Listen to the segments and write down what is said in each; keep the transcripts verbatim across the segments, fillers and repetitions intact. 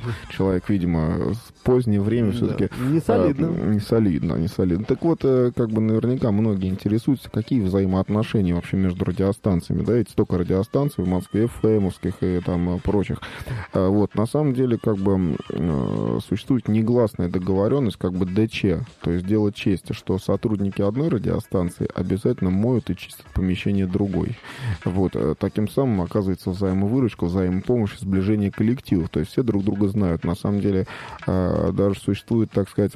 человек, видимо, в позднее время все-таки... Да. Не солидно. А, не солидно, не солидно. Так вот, как бы наверняка многие интересуются, какие взаимоотношения вообще между радиостанциями, да, ведь столько радиостанций в Москве, эф эмовских и там прочих. А, вот, на самом деле, как бы существует негласная договоренность, как бы ДЧ, то есть дело чести, что сотрудники одной радиостанции обязательно моют и чистят помещение другой. Вот, таким самым оказывается взаимовыручка, взаимопомощь, сближение коллективов, то есть все друг друга знают. На самом деле, даже существует, так сказать,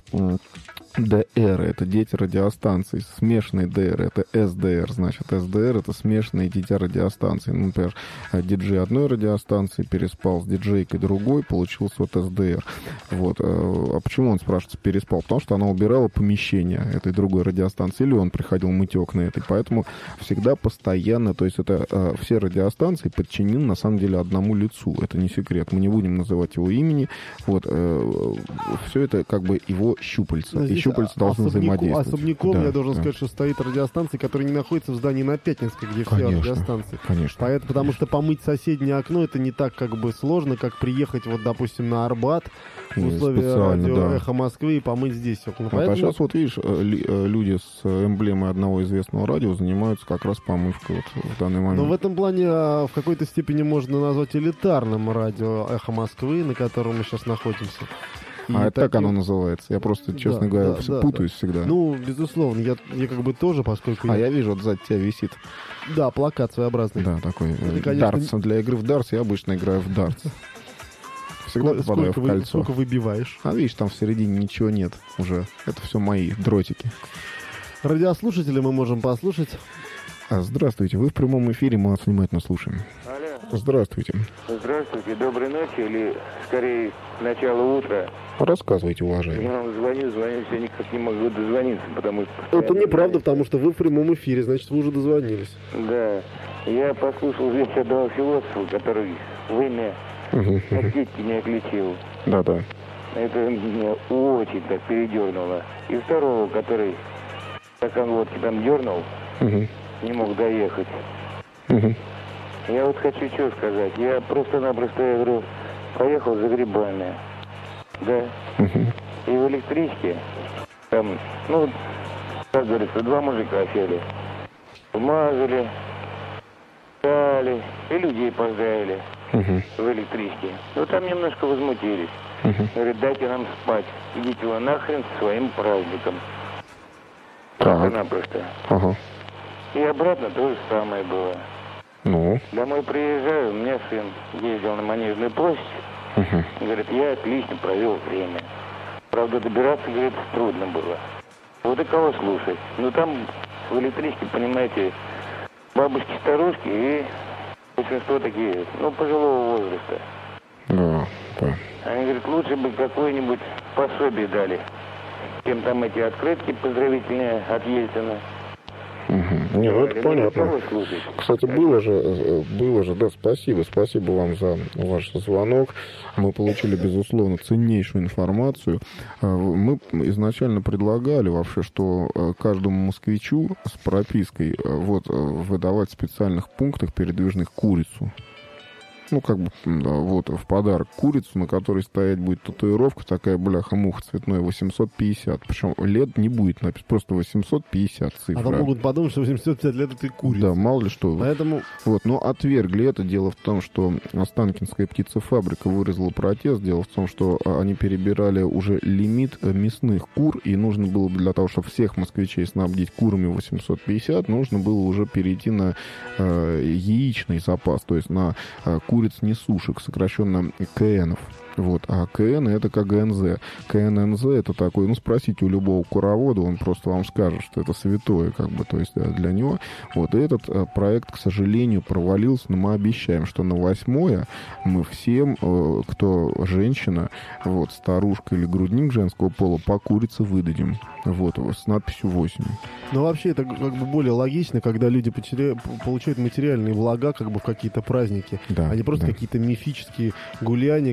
ДР, это дети радиостанций, смешанные ДР, это СДР, значит, СДР это смешанные дети радиостанций. Ну, например, диджей одной радиостанции переспал с диджейкой другой, получился вот СДР. Вот. А почему он, спрашивается, переспал? Потому что она убирала помещение этой другой радиостанции, или он приходил мыть окна этой, поэтому всегда постоянно, то есть это э, все радиостанции подчинены на самом деле одному лицу, это не секрет, мы не будем называть его имени, вот, э, все это как бы его щупальца. Щупальца должны взаимодействовать. Особняком, да, я должен да. сказать, что стоит радиостанция, которая не находится в здании на Пятницкой, где конечно, все радиостанции. Конечно. Поэтому, потому что помыть соседнее окно, это не так как бы сложно, как приехать, вот, допустим, на Арбат в условиях радио да. «Эхо Москвы» и помыть здесь окна. Вот, Поэтому... А сейчас вот видишь, люди с эмблемой одного известного радио занимаются как раз помывкой вот в данный момент. Но в этом плане в какой-то степени можно назвать элитарным радио «Эхо Москвы», на котором мы сейчас находимся. И а это таким... так оно называется. Я просто, честно да, говоря, да, все да, путаюсь да. всегда. Ну, безусловно, я, я как бы тоже, поскольку... А я... я вижу, вот сзади тебя висит. Да, плакат своеобразный. Да, такой. Это, конечно... Дартс. Для игры в дартс я обычно играю в дартс. Всегда сколько, попадаю сколько в кольцо. Вы, сколько выбиваешь? А видишь, там в середине ничего нет уже. Это все мои дротики. Радиослушатели мы можем послушать. А, здравствуйте, вы в прямом эфире, мы вас внимательно слушаем. Алло. Здравствуйте. Здравствуйте, доброй ночи или, скорее, начало утра. Рассказывайте, уважаемый. Я вам звоню, звоню, все никак не могу дозвониться, потому что... Это неправда, потому что вы в прямом эфире, значит, вы уже дозвонились. Да. Я послушал вещь одного философа, который вымя отсидки не отличил. Да-да. Это меня очень так передернуло. И второго, который стакан водки там дернул, угу. не мог доехать. Угу. Я вот хочу что сказать. Я просто-напросто, я говорю, поехал за грибами. Да. Uh-huh. И в электричке там, ну, как говорится, два мужика сели. Вмазали, стали, и людей поздравили uh-huh. в электричке. Ну, там немножко возмутились. Uh-huh. Говорят, дайте нам спать. Идите вы нахрен со своим праздником. Просто-напросто. Uh-huh. И обратно то же самое было. Ну? Домой приезжаю, у меня сын ездил на Манежную площадь. Uh-huh. Говорит, я отлично провел время. Правда, добираться, говорит, трудно было. Вот и кого слушать. Ну, там в электричке, понимаете, бабушки-старушки и большинство такие, ну, пожилого возраста. Да, да. Они говорят, лучше бы какое-нибудь пособие дали, чем там эти открытки поздравительные от Ельцина. Угу. Не, ну это понятно. Кстати, было же, было же, да, спасибо, спасибо вам за ваш звонок. Мы получили, безусловно, ценнейшую информацию. Мы изначально предлагали вообще, что каждому москвичу с пропиской вот выдавать в специальных пунктах передвижных курицу. Ну, как бы, вот, в подарок курицу, на которой стоять будет татуировка, такая бляха-муха цветной, восемьсот пятьдесят. Причем лет не будет написано, просто восемьсот пятьдесят цифра. А там могут подумать, что восемьсот пятьдесят лет это и курица. Да, мало ли что. Поэтому... Вот, но отвергли это. Дело в том, что Останкинская птицефабрика выразила протест. Дело в том, что они перебирали уже лимит мясных кур, и нужно было для того, чтобы всех москвичей снабдить курами восемьсот пятьдесят, нужно было уже перейти на э, яичный запас, то есть на э, кур куриц-несушек, сокращенно КНов. Вот. А КН это КГНЗ. КННЗ это такой, ну, спросите у любого куровода, он просто вам скажет, что это святое, как бы, то есть для него. Вот. И этот а, проект, к сожалению, провалился, но мы обещаем, что на восьмое мы всем, э, кто женщина, вот, старушка или грудник женского пола, по курице выдадим. Вот, с надписью восемь. Но вообще это как бы более логично, когда люди потеря... получают материальные блага как бы в какие-то праздники, да, а не просто да. какие-то мифические гуляния, когда люди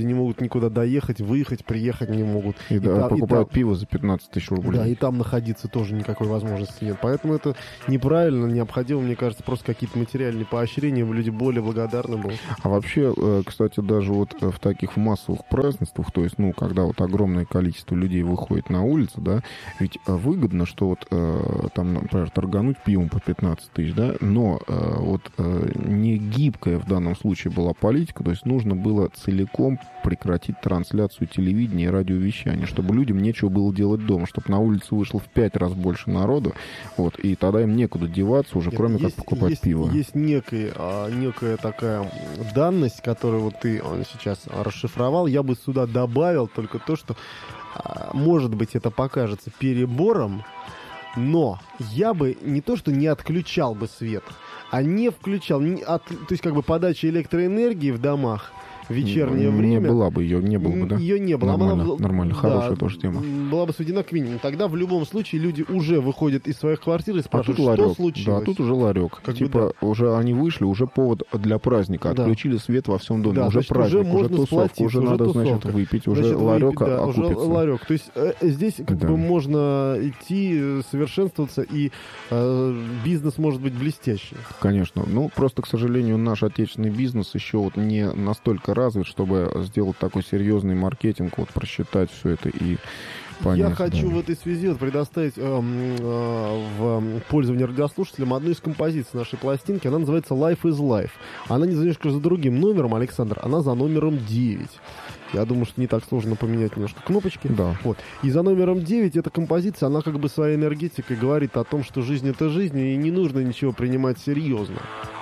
не могут никуда доехать, выехать, приехать не могут. И, и да, там, покупают и там, пиво за пятнадцать тысяч рублей. Да, и там находиться тоже никакой возможности нет. Поэтому это неправильно, необходимо, мне кажется, просто какие-то материальные поощрения, люди более благодарны будут. А вообще, кстати, даже вот в таких массовых празднествах, то есть, ну, когда вот огромное количество людей выходит на улицу, да, ведь выгодно, что вот там, например, торгануть пивом по пятнадцать тысяч, да, но вот не гибкая в данном случае была политика, то есть нужно было целиком прекратить трансляцию телевидения и радиовещания, чтобы людям нечего было делать дома, чтобы на улицу вышло в пять раз больше народу, вот, и тогда им некуда деваться уже, Нет, кроме есть, как покупать есть, пиво. Есть некая, а, некая такая данность, которую вот ты сейчас расшифровал, я бы сюда добавил только то, что, а, может быть, это покажется перебором, но я бы не то, что не отключал бы свет, а не включал, не от, то есть как бы подача электроэнергии в домах в вечернее не время... Не была бы, ее не было бы, да? Ее не было. Нормально, она, нормально, да, хорошая тоже тема. Была бы сведена к минимуму. Тогда в любом случае люди уже выходят из своих квартир и спрашивают, а тут что ларек. случилось. Да, тут уже ларек. Как типа бы, да. уже они вышли, уже повод для праздника. Да. Отключили свет во всем доме. Да, уже значит, праздник, уже, уже можно тусовка, уже, уже надо, тусовка. значит, выпить, уже значит, ларек выпить, да, окупится. Уже ларек. То есть э, здесь как да. бы можно идти, совершенствоваться, и э, бизнес может быть блестящий. Конечно. Ну, просто, к сожалению, наш отечественный бизнес еще вот не настолько развит, чтобы сделать такой серьезный маркетинг, вот просчитать все это и понять. Я хочу да. в этой связи вот предоставить э, э, в пользование радиослушателям одну из композиций нашей пластинки. Она называется «Life is Life». Она не немножко за другим номером, Александр, она за номером девять. Я думаю, что не так сложно поменять немножко кнопочки. Да. Вот. И за номером девять эта композиция, она как бы своей энергетикой говорит о том, что жизнь — это жизнь, и не нужно ничего принимать серьезно.